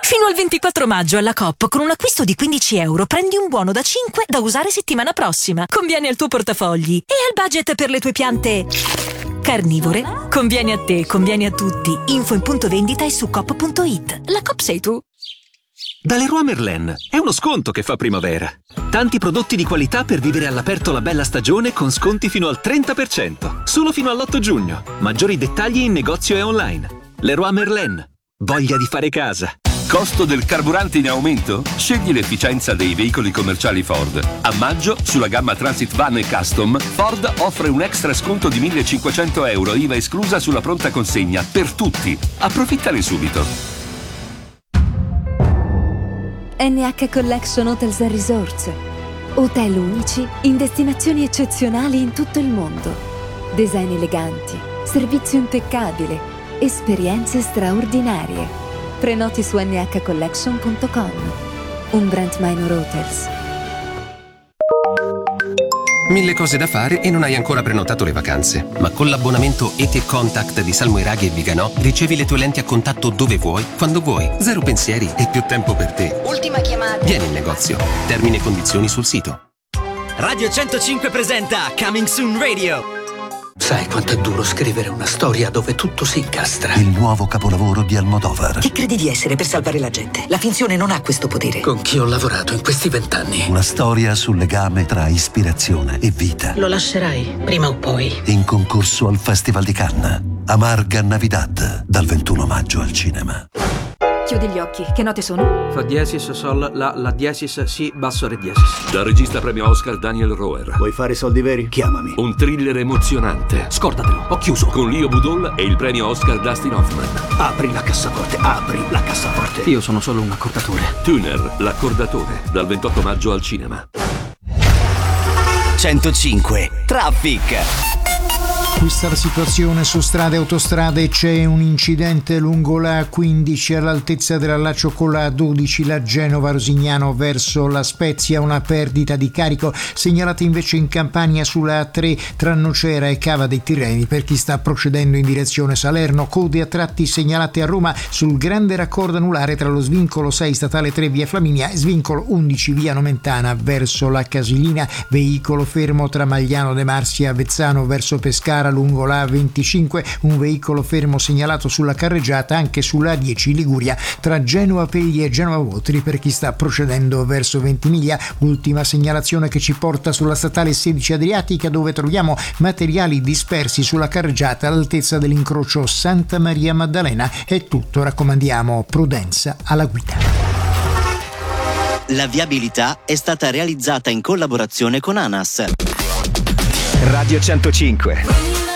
Fino al 24 maggio alla Coop con un acquisto di €15 prendi un buono da 5 da usare settimana prossima. Conviene al tuo portafogli e al budget per le tue piante carnivore. Conviene a te, conviene a tutti. Info in punto vendita e su coop.it. La Coop sei tu. Da Leroy Merlin è uno sconto che fa primavera. Tanti prodotti di qualità per vivere all'aperto la bella stagione con sconti fino al 30%. Solo fino all'8 giugno. Maggiori dettagli in negozio e online. Leroy Merlin. Voglia di fare casa. Costo del carburante in aumento? Scegli l'efficienza dei veicoli commerciali Ford. A maggio, sulla gamma Transit Van e Custom, Ford offre un extra sconto di €1.500, IVA esclusa sulla pronta consegna, per tutti. Approfittane subito. NH Collection Hotels & Resorts. Hotel unici in destinazioni eccezionali in tutto il mondo. Design eleganti, servizio impeccabile, esperienze straordinarie. Prenoti su nhcollection.com. Un Brent Minor Hotels. Mille cose da fare e non hai ancora prenotato le vacanze. Ma con l'abbonamento ET Contact di Salmo Iraghi e Viganò ricevi le tue lenti a contatto dove vuoi, quando vuoi. Zero pensieri e più tempo per te. Ultima chiamata. Vieni in negozio. Termini e condizioni sul sito. Radio 105 presenta Coming Soon Radio. Sai quanto è duro scrivere una storia dove tutto si incastra? Il nuovo capolavoro di Almodovar. Chi credi di essere per salvare la gente? La finzione non ha questo potere. Con chi ho lavorato in questi 20 anni? Una storia sul legame tra ispirazione e vita. Lo lascerai, prima o poi. In concorso al Festival di Cannes. Amarga Navidad, dal 21 maggio al cinema. Chiudi gli occhi, che note sono? Fa diesis, sol, la diesis, si, basso, re diesis. Dal regista premio Oscar Daniel Roher. Vuoi fare soldi veri? Chiamami. Un thriller emozionante. Scordatelo, ho chiuso. Con Leo Budol e il premio Oscar Dustin Hoffman. Apri la cassaforte, apri la cassaforte. Io sono solo un accordatore. Tuner, l'accordatore, dal 28 maggio al cinema. 105 Traffic. Questa è la situazione su strade e autostrade. C'è un incidente lungo la 15 all'altezza dell'allaccio con la 12, la Genova-Rosignano verso la Spezia, una perdita di carico. Segnalata invece in Campania sulla A3 tra Nocera e Cava dei Tirreni per chi sta procedendo in direzione Salerno. Code a tratti segnalate a Roma sul grande raccordo anulare tra lo svincolo 6 statale 3 via Flaminia e svincolo 11 via Nomentana verso la Casilina. Veicolo fermo tra Magliano de Marsi e Avezzano verso Pescara lungo la 25, un veicolo fermo segnalato sulla carreggiata anche sulla 10 Liguria tra Genova Pegli e Genova Votri per chi sta procedendo verso Ventimiglia. Ultima segnalazione che ci porta sulla statale 16 Adriatica, dove troviamo materiali dispersi sulla carreggiata all'altezza dell'incrocio Santa Maria Maddalena. È tutto, raccomandiamo prudenza alla guida. La viabilità è stata realizzata in collaborazione con ANAS. Radio 105.